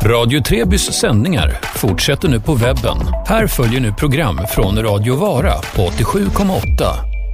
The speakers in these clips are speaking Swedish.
Radio Trebys sändningar fortsätter nu på webben. Här följer nu program från Radio Vara på 87,8.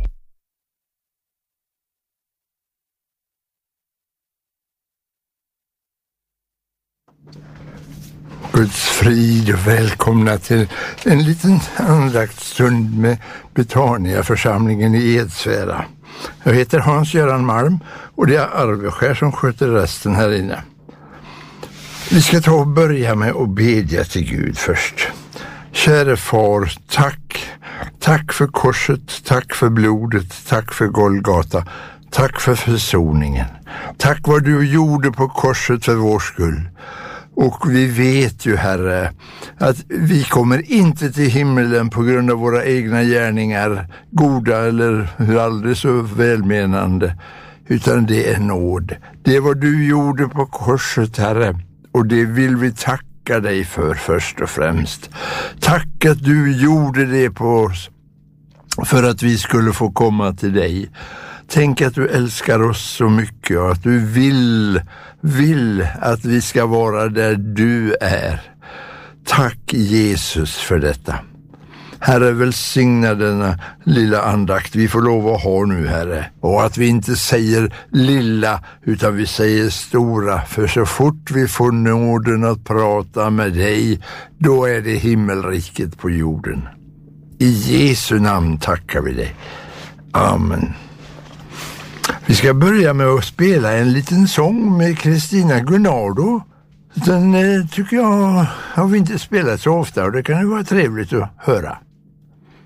Guds frid och välkomna till en liten andaktsstund med Betania-församlingen i Edsvära. Jag heter Hans-Göran Malm och det är Arveskär som sköter resten här inne. Vi ska ta och börja med att bedja till Gud först. Käre far, tack. Tack för korset, tack för blodet, tack för Golgata. Tack för försoningen. Tack vad du gjorde på korset för vår skull. Och vi vet ju, Herre, att vi kommer inte till himmelen på grund av våra egna gärningar, goda eller aldrig så välmenande, utan det är nåd. Det är vad du gjorde på korset, Herre, och det vill vi tacka dig för först och främst. Tack att du gjorde det på oss för att vi skulle få komma till dig. Tänk att du älskar oss så mycket och att du vill att vi ska vara där du är. Tack Jesus för detta. Herre, välsigna denna lilla andakt vi får lov att ha nu, Herre. Och att vi inte säger lilla utan vi säger stora. För så fort vi får nåden att prata med dig, då är det himmelriket på jorden. I Jesu namn tackar vi dig. Amen. Vi ska börja med att spela en liten sång med Kristina Gunnardo. Den tycker jag har vi inte spelat så ofta och det kan ju vara trevligt att höra.